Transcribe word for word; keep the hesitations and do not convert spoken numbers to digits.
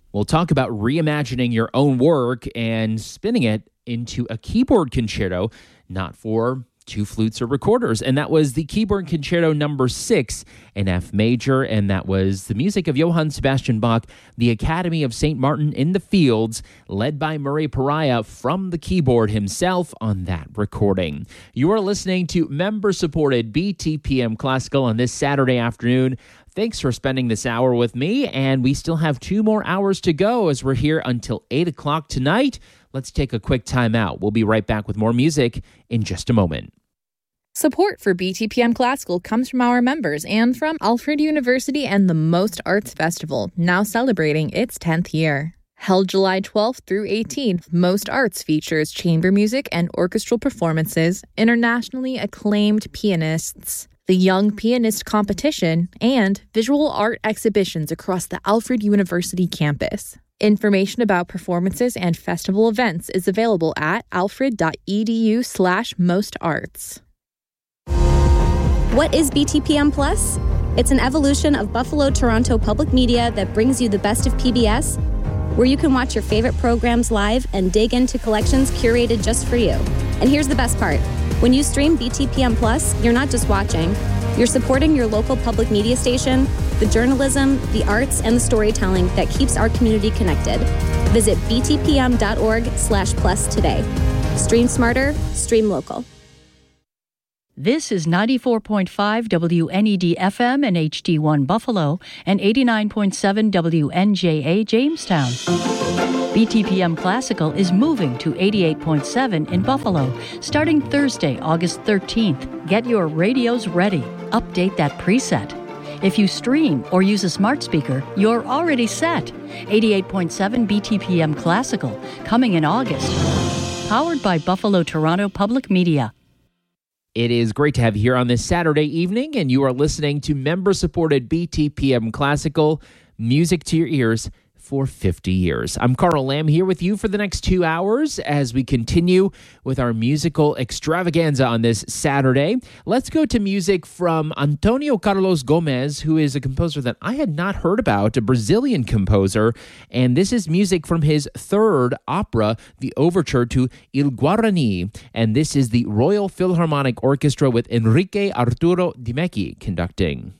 We'll talk about reimagining your own work and spinning it into a keyboard concerto, not for two flutes or recorders. And that was the Keyboard Concerto number six in F major, and that was the music of Johann Sebastian Bach, the Academy of Saint Martin in the Fields, led by Murray Pariah from the keyboard himself on that recording. You are listening to member-supported B T P M Classical on this Saturday afternoon. Thanks for spending this hour with me, and we still have two more hours to go as we're here until eight o'clock tonight. Let's take a quick time out. We'll be right back with more music in just a moment. Support for B T P M Classical comes from our members and from Alfred University and the Most Arts Festival, now celebrating its tenth year. Held July twelfth through eighteenth, Most Arts features chamber music and orchestral performances, internationally acclaimed pianists, the Young Pianist Competition, and visual art exhibitions across the Alfred University campus. Information about performances and festival events is available at alfred.edu slash mostarts. What is B T P M Plus? It's an evolution of Buffalo Toronto Public Media that brings you the best of P B S, where you can watch your favorite programs live and dig into collections curated just for you. And here's the best part. When you stream B T P M Plus, you're not just watching. You're supporting your local public media station, the journalism, the arts, and the storytelling that keeps our community connected. Visit btpm.org slash plus today. Stream smarter, stream local. This is ninety-four point five W N E D F M and H D one Buffalo and eighty-nine point seven W N J A Jamestown. B T P M Classical is moving to eighty-eight point seven in Buffalo starting Thursday, August thirteenth. Get your radios ready. Update that preset. If you stream or use a smart speaker, you're already set. eighty-eight point seven B T P M Classical, coming in August. Powered by Buffalo Toronto Public Media. It is great to have you here on this Saturday evening, and you are listening to member-supported B T P M Classical, music to your ears for fifty years. I'm Carl Lamb here with you for the next two hours as we continue with our musical extravaganza on this Saturday. Let's go to music from Antonio Carlos Gomez, who is a composer that I had not heard about, a Brazilian composer, and this is music from his third opera, the overture to Il Guarani, and this is the Royal Philharmonic Orchestra with Enrique Arturo Dimecki conducting.